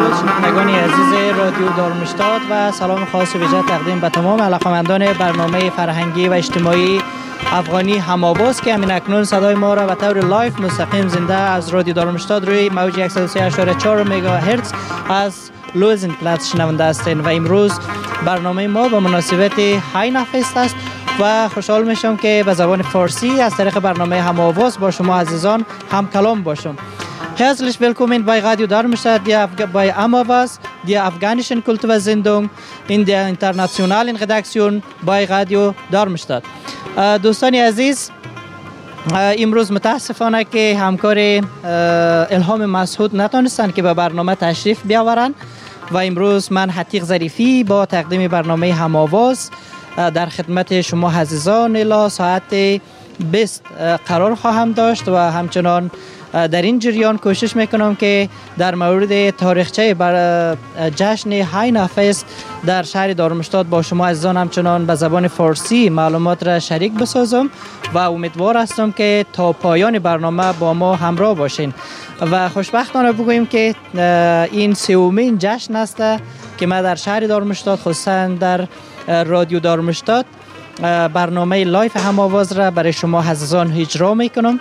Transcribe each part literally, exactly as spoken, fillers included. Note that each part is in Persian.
درود شنوندگان عزیز رادیو دارمشتاد و سلام خاص و ویژه تقدیم به تمام علاقه‌مندان برنامه فرهنگی و اجتماعی افغانی هم‌آواز که همین اکنون صدای ما را به طور لایف مستقیم زنده از رادیو دارمشتاد روی موج صد و سه اشاره چهار مگاهرتز از لوزن پلاتس شنونده هستین و امروز برنامه ما به مناسبت هاینا فست است و خوشحال میشم که به زبان فارسی از طریق برنامه هم‌آواز با شما عزیزان هم کلام باشم. Herzlich willkommen bei Radio Darmstadt, bei Amavas, der afghanischen Kultursendung in der internationalen Redaktion bei Radio Darmstadt. دوستان عزیز، امروز متاسفانه که همکار الهام مسعود نتونستند که به برنامه تشریف بیاورند و امروز من حتیق ظریفی با تقدیم برنامه هم‌آواز در خدمت شما عزیزان الی ساعت بیست قرار خواهم داشت و همچنان در این جریان کوشش میکنم که در مورد تاریخچه بر جشن هاینا فست در شهر دارمشتاد با شما عزیزان همچنان به زبان فارسی معلومات را شریک بسازم و امیدوار هستم که تا پایان برنامه با ما همراه باشین و خوشبختانه بگوییم که این سومین جشن است که ما در شهر دارمشتاد خصوصا در رادیو دارمشتاد برنامه لایف هم‌آواز را برای شما عزیزان اجرا میکنم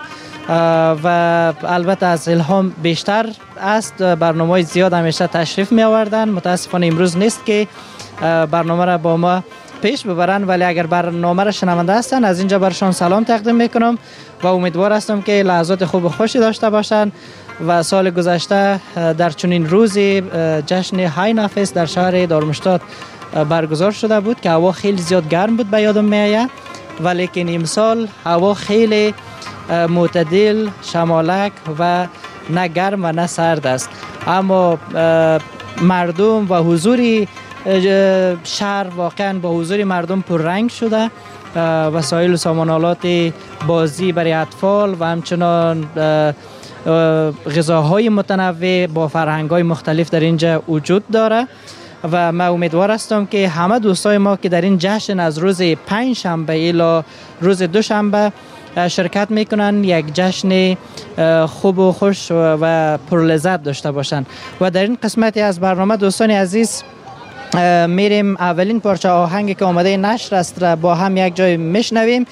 و البته از الهام بیشتر است. برنامه زیاد همیشه تشریف می آوردن، متاسفانه امروز نیست که برنامه را با ما پیش ببرن، ولی اگر برنامه را شنونده هستن از اینجا برشان سلام تقدیم میکنم و امیدوار هستم که لحظات خوب و خوشی داشته باشن و سال گذشته در چنین روزی جشن هاینا فست در شهر دارمشتاد برگزار شده بود که هوا خیلی زیاد گرم بود به یادم میآید، ولی امسال هوا خیلی معتدل، شمالک و نه گرم و نه سرد است، اما مردم و حضور شهر واقعا با حضور مردم پررنگ شده. وسایل و سامانالات بازی برای اطفال و همچنان غذاهای متنوع با فرهنگ‌های مختلف در اینجا وجود داره و من امیدوار هستم که همه دوستای ما که در این جشن از روز پنج شنبه الی روز دوشنبه شرکت میکنن یک جشن خوب و خوش و پرلذت داشته باشن. و در این قسمتی از برنامه دوستان عزیز میریم اولین پارچه آهنگی که آماده نشر است را با هم یک جای میشنویم.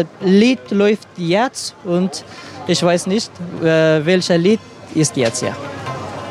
Lied läuft jetzt und ich weiß nicht welches Lied ist jetzt. Ja.